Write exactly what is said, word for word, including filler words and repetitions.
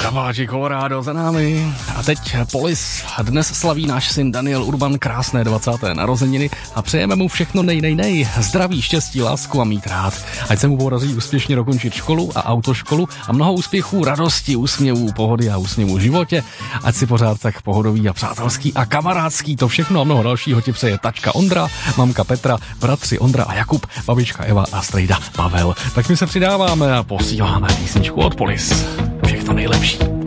Kabáči Colorado za námi. A teď Polis. Dnes slaví náš syn Daniel Urban krásné dvacáté narozeniny a přejeme mu všechno nej, nej, nej. Zdraví, štěstí, lásku a mít rád. Ať se mu podaří úspěšně dokončit školu a autoškolu a mnoho úspěchů, radosti, úsměvů, pohody a úsměvů v životě. Ať si pořád tak pohodový a přátelský a kamarádský. To všechno a mnoho dalšího ti přeje tačka Ondra, mamka Petra, bratři Ondra a Jakub, babička Eva a strejda Pavel. Tak my se přidáváme a posíláme písničku od Polis. Všechno nejlepší.